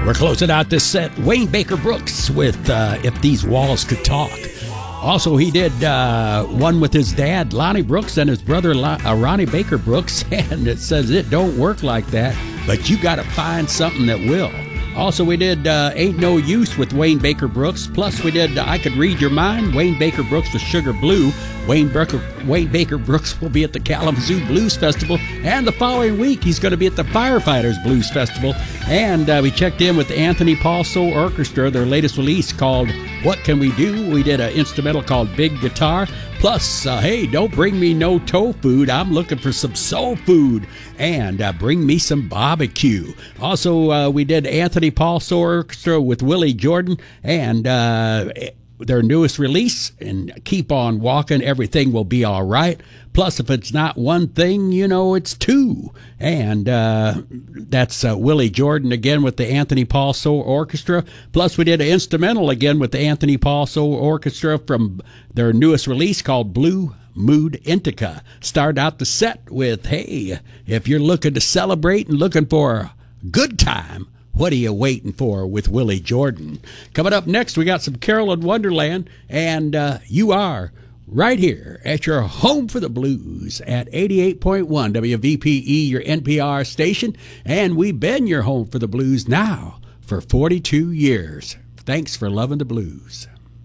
We're closing out this set. Wayne Baker Brooks with If These Walls Could Talk. Also, he did one with his dad, Lonnie Brooks, and his brother, Ronnie Baker Brooks. And it says, it don't work like that, but you got to find something that will. Also, we did Ain't No Use with Wayne Baker Brooks. Plus, we did I Could Read Your Mind, Wayne Baker Brooks with Sugar Blue. Wayne Baker Brooks will be at the Kalamazoo Blues Festival. And the following week, he's going to be at the Firefighters Blues Festival. And we checked in with the Anthony Paul Soul Orchestra, their latest release called What Can We Do? We did an instrumental called Big Guitar. Plus, hey, don't bring me no toe food. I'm looking for some soul food. And bring me some barbecue. Also, we did Anthony Paul Soul Orchestra with Willie Jordan and their newest release, and Keep On Walking, Everything Will Be All Right. Plus, if it's not one thing, you know it's two. And that's Willie Jordan again with the Anthony Paul Soul Orchestra. Plus, we did an instrumental again with the Anthony Paul Soul Orchestra from their newest release called Blue Mood Indica. Start out the set with, hey, if you're looking to celebrate and looking for a good time, what are you waiting for with Willie Jordan? Coming up next, we got some Carolyn Wonderland, and you are right here at your home for the blues at 88.1 WVPE, your NPR station, and we've been your home for the blues now for 42 years. Thanks for loving the blues.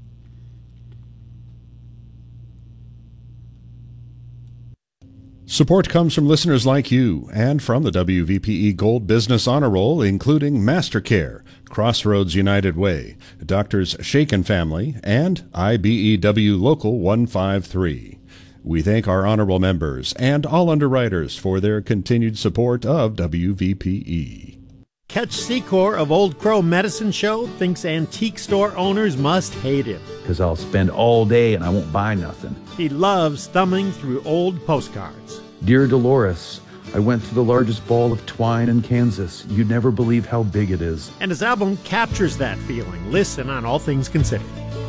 Support comes from listeners like you and from the WVPE Gold Business Honor Roll, including MasterCare, Crossroads United Way, Doctors Shaken Family, and IBEW Local 153. We thank our honorable members and all underwriters for their continued support of WVPE. Catch Secor of Old Crow Medicine Show thinks antique store owners must hate him. Because I'll spend all day and I won't buy nothing. He loves thumbing through old postcards. Dear Dolores, I went to the largest ball of twine in Kansas. You'd never believe how big it is. And his album captures that feeling. Listen on All Things Considered.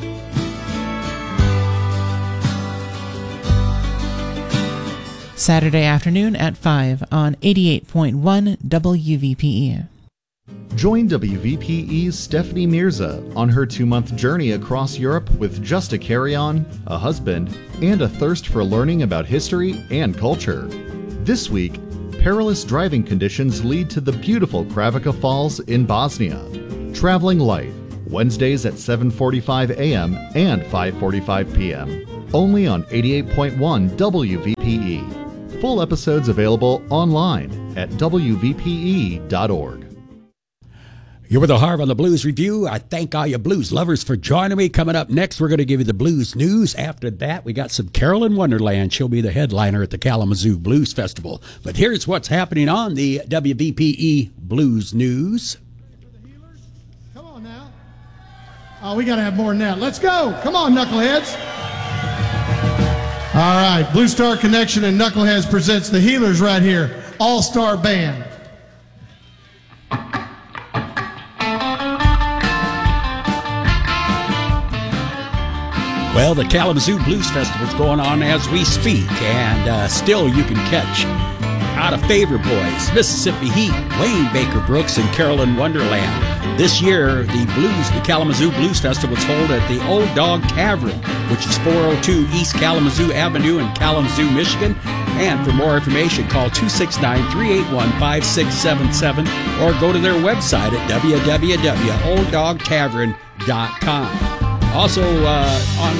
Saturday afternoon at 5 on 88.1 WVPE. Join WVPE's Stephanie Mirza on her 2-month journey across Europe with just a carry-on, a husband, and a thirst for learning about history and culture. This week, perilous driving conditions lead to the beautiful Kravaca Falls in Bosnia. Traveling Light, Wednesdays at 7:45 a.m. and 5:45 p.m. Only on 88.1 WVPE. Full episodes available online at WVPE.org. You're with the Harv on the Blues Review. I thank all you blues lovers for joining me. Coming up next, we're going to give you the blues news. After that, we got some Carolyn Wonderland. She'll be the headliner at the Kalamazoo Blues Festival. But here's what's happening on the WVPE Blues News. Come on now. Oh, we got to have more than that. Let's go. Come on, knuckleheads. All right, Blue Star Connection and Knuckleheads presents the Healers right here. All-Star Band. Well, the Kalamazoo Blues Festival is going on as we speak, and still you can catch Out of Favor Boys, Mississippi Heat, Wayne Baker Brooks, and Carolyn Wonderland. This year, the Kalamazoo Blues Festival is held at the Old Dog Tavern, which is 402 East Kalamazoo Avenue in Kalamazoo, Michigan. And for more information, call 269-381-5677 or go to their website at www.olddogtavern.com. Also, on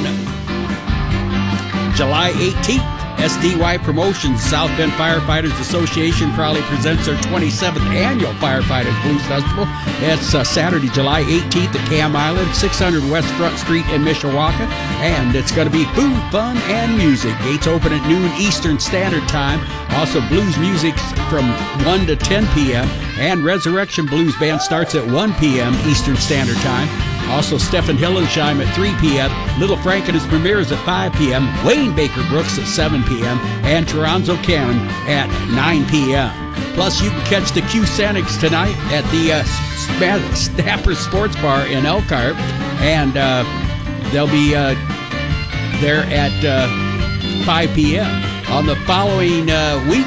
July 18th, SDY Promotions, South Bend Firefighters Association proudly presents their 27th annual Firefighters Blues Festival. It's Saturday, July 18th at Cam Island, 600 West Front Street in Mishawaka. And it's going to be food, fun, and music. Gates open at noon Eastern Standard Time. Also, blues music from 1 to 10 p.m. And Resurrection Blues Band starts at 1 p.m. Eastern Standard Time. Also, Stephen Hillensheim at 3 p.m., Little Frank and his premieres at 5 p.m., Wayne Baker Brooks at 7 p.m., and Toronzo Cannon at 9 p.m. Plus, you can catch the Q-Sanics tonight at the Snapper Sports Bar in Elkhart, and they'll be there at 5 p.m. On the following week,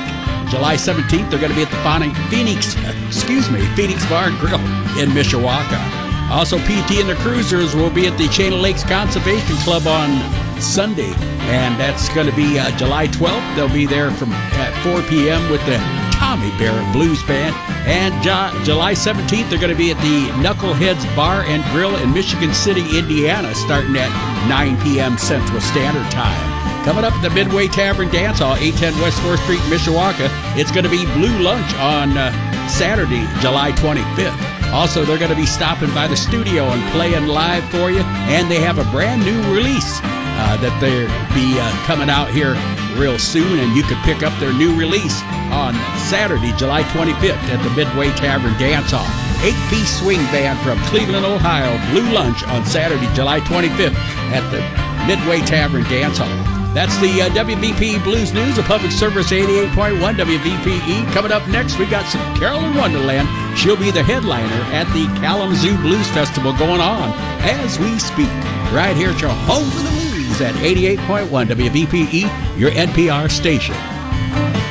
July 17th, they're going to be at the Phoenix Bar and Grill in Mishawaka. Also, PT and the Cruisers will be at the Chain of Lakes Conservation Club on Sunday, and that's going to be July 12th. They'll be there at 4 p.m. with the Tommy Barrett Blues Band. And July 17th, they're going to be at the Knuckleheads Bar and Grill in Michigan City, Indiana, starting at 9 p.m. Central Standard Time. Coming up at the Midway Tavern Dance Hall, 810 West 4th Street, Mishawaka, it's going to be Blue Lunch on Saturday, July 25th. Also, they're going to be stopping by the studio and playing live for you, and they have a brand new release that they'll be coming out here real soon, and you can pick up their new release on Saturday, July 25th at the Midway Tavern Dance Hall. 8-piece swing band from Cleveland, Ohio, Blue Lunch on Saturday, July 25th at the Midway Tavern Dance Hall. That's the WVPE Blues News, a public service 88.1 WVPE. Coming up next, we got some Carolyn Wonderland. She'll be the headliner at the Kalamazoo Blues Festival going on as we speak. Right here at your home for the blues at 88.1 WVPE, your NPR station.